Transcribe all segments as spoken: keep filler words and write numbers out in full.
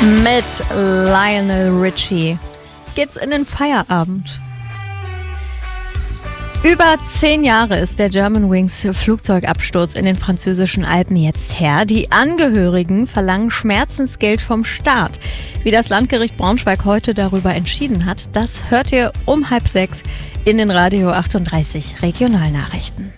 Mit Lionel Richie geht's in den Feierabend. Über zehn Jahre ist der Germanwings Flugzeugabsturz in den französischen Alpen jetzt her. Die Angehörigen verlangen Schmerzensgeld vom Staat. Wie das Landgericht Braunschweig heute darüber entschieden hat, das hört ihr um halb sechs in den Radio achtunddreißig Regionalnachrichten.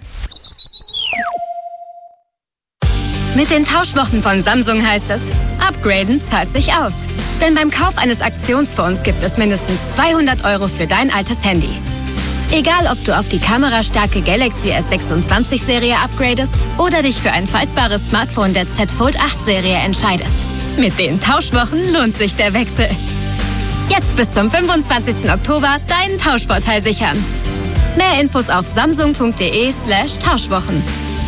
Mit den Tauschwochen von Samsung heißt es, upgraden zahlt sich aus. Denn beim Kauf eines Aktionsfonds gibt es mindestens zweihundert Euro für dein altes Handy. Egal, ob du auf die kamerastarke Galaxy S sechsundzwanzig Serie upgradest oder dich für ein faltbares Smartphone der Z Fold acht Serie entscheidest. Mit den Tauschwochen lohnt sich der Wechsel. Jetzt bis zum fünfundzwanzigsten Oktober deinen Tauschvorteil sichern. Mehr Infos auf samsung.de slash Tauschwochen.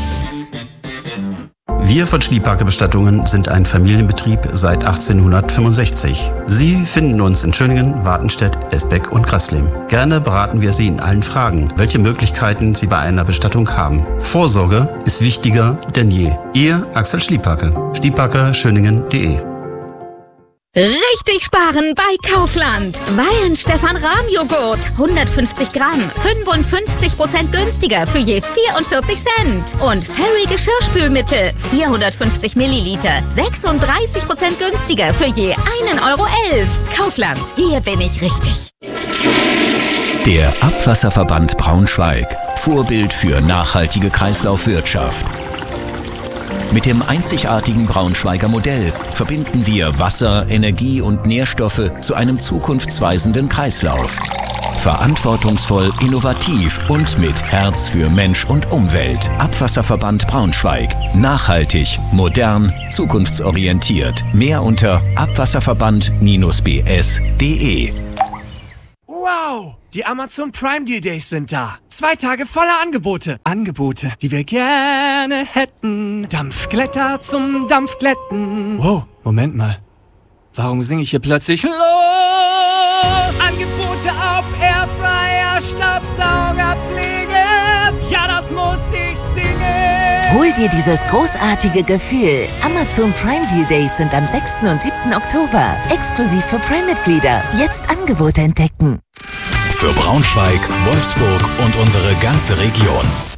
Wir von Schliephake Bestattungen sind ein Familienbetrieb seit achtzehnhundertfünfundsechzig. Sie finden uns in Schöningen, Wartenstedt, Esbeck und Grasleben. Gerne beraten wir Sie in allen Fragen, welche Möglichkeiten Sie bei einer Bestattung haben. Vorsorge ist wichtiger denn je. Ihr Axel Schliephake. Schliephake Schöningen punkt de. Richtig sparen bei Kaufland. Weihenstephan Rahmjoghurt. hundertfünfzig Gramm. fünfundfünfzig Prozent günstiger für je vierundvierzig Cent. Und Fairy Geschirrspülmittel. vierhundertfünfzig Milliliter. sechsunddreißig Prozent günstiger für je einen Euro elf. Kaufland. Hier bin ich richtig. Der Abwasserverband Braunschweig. Vorbild für nachhaltige Kreislaufwirtschaft. Mit dem einzigartigen Braunschweiger Modell verbinden wir Wasser, Energie und Nährstoffe zu einem zukunftsweisenden Kreislauf. Verantwortungsvoll, innovativ und mit Herz für Mensch und Umwelt. Abwasserverband Braunschweig. Nachhaltig, modern, zukunftsorientiert. Mehr unter abwasserverband b s punkt de. Wow! Die Amazon Prime Deal Days sind da. Zwei Tage voller Angebote. Angebote, die wir gerne hätten. Dampfglätter zum Dampfglätten. Wow, Moment mal. Warum singe ich hier plötzlich los? Angebote auf Airfryer, Staubsauger, Pflege. Ja, das muss ich singen. Hol dir dieses großartige Gefühl. Amazon Prime Deal Days sind am sechsten und siebten Oktober. Exklusiv für Prime-Mitglieder. Jetzt Angebote entdecken. Für Braunschweig, Wolfsburg und unsere ganze Region.